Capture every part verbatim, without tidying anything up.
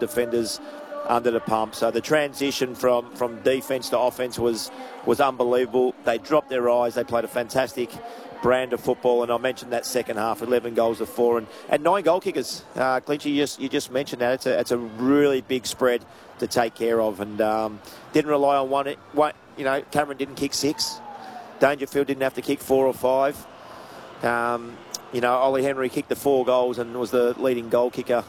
defenders under the pump. So the transition from, from defence to offence was, was unbelievable. They dropped their eyes. They played a fantastic brand of football, and I mentioned that second half, eleven goals to four, and, and nine goal kickers. Uh, Clinchy, you just, you just mentioned that. It's a, it's a really big spread to take care of, and um, didn't rely on one, one. You know, Cameron didn't kick six. Dangerfield didn't have to kick four or five. Um, you know, Ollie Henry kicked the four goals and was the leading goal kicker.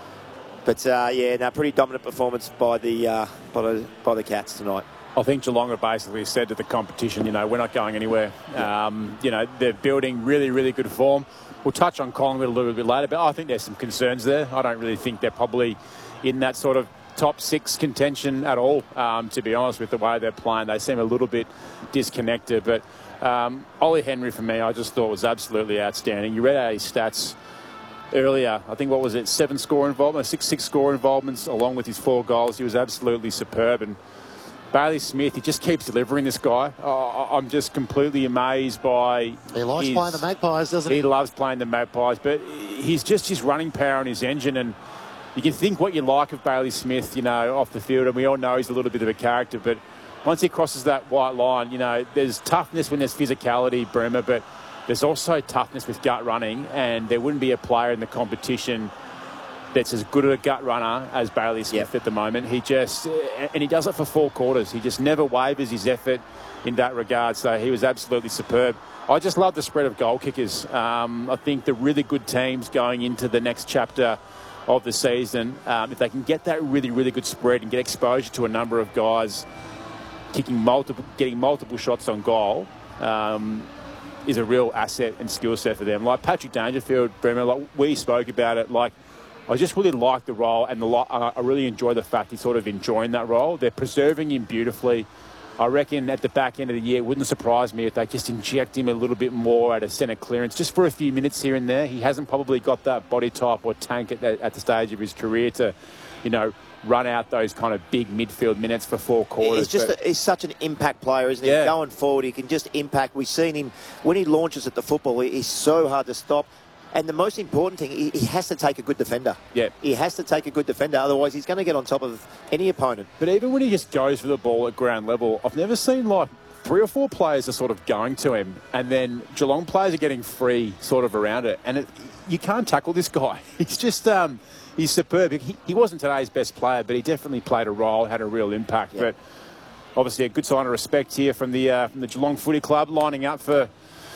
But uh, yeah, no, pretty dominant performance by the uh, by the by the Cats tonight. I think Geelong have basically said to the competition, you know, we're not going anywhere. Um, you know, they're building really, really good form. We'll touch on Collingwood a little bit later, but I think there's some concerns there. I don't really think they're probably in that sort of top six contention at all, um, to be honest, with the way they're playing. They seem a little bit disconnected. But um, Ollie Henry, for me, I just thought was absolutely outstanding. You read out his stats earlier. I think, what was it, seven score involvements, six, six score involvements, along with his four goals. He was absolutely superb. And Bailey Smith, he just keeps delivering, this guy. Oh, I'm just completely amazed by... He likes his, playing the Magpies, doesn't he? He loves playing the Magpies, but he's just his running power and his engine, and you can think what you like of Bailey Smith, you know, off the field, and we all know he's a little bit of a character, but once he crosses that white line, you know, there's toughness when there's physicality, Bremer, but there's also toughness with gut running, and there wouldn't be a player in the competition that's as good a gut runner as Bailey Smith yep. at the moment. He just, and he does it for four quarters. He just never wavers his effort in that regard. So he was absolutely superb. I just love the spread of goal kickers. Um, I think the really good teams going into the next chapter of the season, um, if they can get that really, really good spread and get exposure to a number of guys kicking multiple, getting multiple shots on goal, um, is a real asset and skill set for them. Like Patrick Dangerfield, Bremer, like we spoke about it, like, I just really like the role, and the lo- uh, I really enjoy the fact he's sort of enjoying that role. They're preserving him beautifully. I reckon at the back end of the year, it wouldn't surprise me if they just inject him a little bit more at a centre clearance, just for a few minutes here and there. He hasn't probably got that body type or tank at, at the stage of his career to, you know, run out those kind of big midfield minutes for four quarters. He's just a, he's such an impact player, isn't he? Yeah. Going forward, he can just impact. We've seen him when he launches at the football. He's so hard to stop. And the most important thing, he, he has to take a good defender. Yeah. He has to take a good defender, otherwise he's going to get on top of any opponent. But even when he just goes for the ball at ground level, I've never seen like three or four players are sort of going to him, and then Geelong players are getting free sort of around it. And it, you can't tackle this guy. He's just, um, he's superb. He, he wasn't today's best player, but he definitely played a role, had a real impact. Yeah. But obviously a good sign of respect here from the, uh, from the Geelong Footy Club, lining up for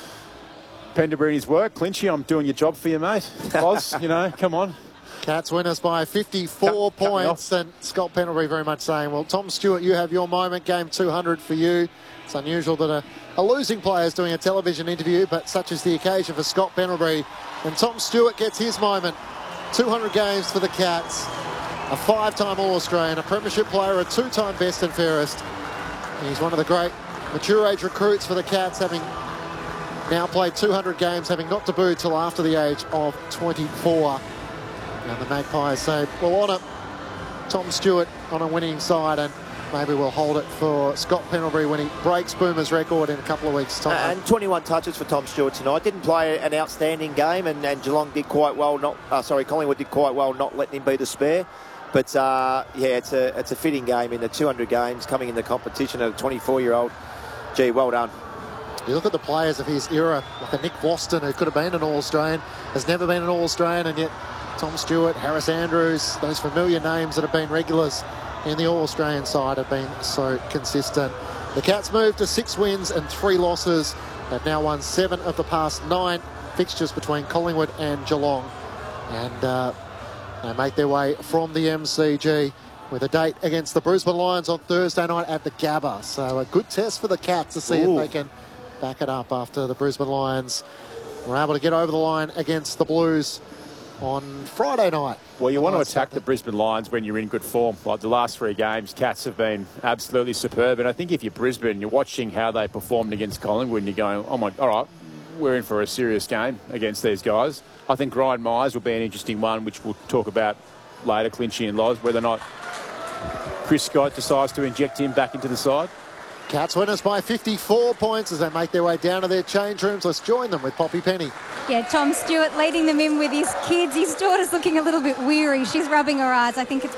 Penderbury's work. Clinchy, I'm doing your job for you, mate. Oz, you know, come on. Cats win us by fifty-four cut, points. cut and Scott Pendlebury very much saying, well, Tom Stewart, you have your moment. Game two hundred for you. It's unusual that a, a losing player is doing a television interview, but such is the occasion for Scott Pendlebury. And Tom Stewart gets his moment. two hundred games for the Cats. A five-time All-Australian, a premiership player, a two-time best and fairest. And he's one of the great mature age recruits for the Cats, having now played two hundred games, having not debuted till after the age of twenty-four. And the Magpies say, we'll honour Tom Stewart on a winning side, and maybe we'll hold it for Scott Pendlebury when he breaks Boomer's record in a couple of weeks' time. And twenty-one touches for Tom Stewart tonight. Didn't play an outstanding game, and, and Geelong did quite well. Not uh, sorry, Collingwood did quite well not letting him be the spare. But uh, yeah, it's a it's a fitting game in the two hundred games coming in the competition of a twenty-four-year-old. Gee, well done. You look at the players of his era, like a Nick Boston, who could have been an All-Australian, has never been an All-Australian, and yet Tom Stewart, Harris Andrews, those familiar names that have been regulars in the All-Australian side have been so consistent. The Cats moved to six wins and three losses. They've now won seven of the past nine fixtures between Collingwood and Geelong. And uh, they make their way from the M C G with a date against the Brisbane Lions on Thursday night at the Gabba. So a good test for the Cats to see Ooh. if they can back it up after the Brisbane Lions were able to get over the line against the Blues on Friday night. Well, you want to attack the Brisbane Lions when you're in good form. Like the last three games, Cats have been absolutely superb. And I think if you're Brisbane, you're watching how they performed against Collingwood and you're going, oh my, all right, we're in for a serious game against these guys. I think Ryan Myers will be an interesting one, which we'll talk about later, Clinchy and Loz, whether or not Chris Scott decides to inject him back into the side. Cats win us by fifty-four points as they make their way down to their change rooms. Let's join them with Poppy Penny. Yeah, Tom Stewart leading them in with his kids. His daughter's looking a little bit weary. She's rubbing her eyes. I think it's